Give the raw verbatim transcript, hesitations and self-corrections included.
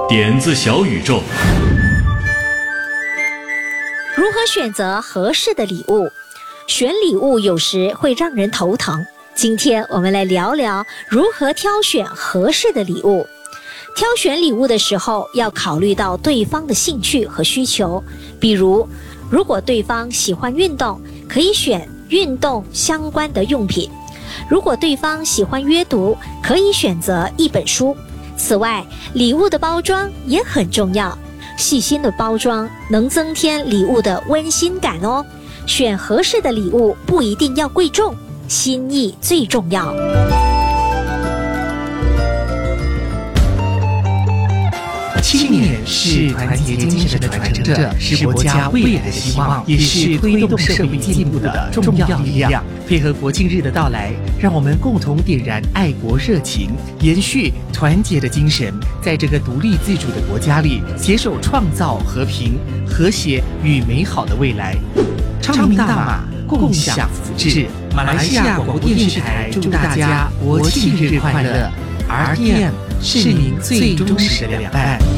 点子小宇宙。 如何选择合适的礼物？选礼物有时会让人头疼。今天我们来聊聊如何挑选合适的礼物。挑选礼物的时候，要考虑到对方的兴趣和需求。比如，如果对方喜欢运动，可以选运动相关的用品；如果对方喜欢阅读，可以选择一本书。此外，礼物的包装也很重要，细心的包装能增添礼物的温馨感哦。选合适的礼物不一定要贵重，心意最重要。 青年是团结精神的传承者，是国家未来的希望，也是推动社会进步的重要力量。配合国庆日的到来，让我们共同点燃爱国热情，延续团结的精神，在这个独立自主的国家里，携手创造和平、和谐与美好的未来。昌明大马，共享福祉。马来西亚广播电视台祝大家国庆日快乐。R T M 是您最忠实的两伴。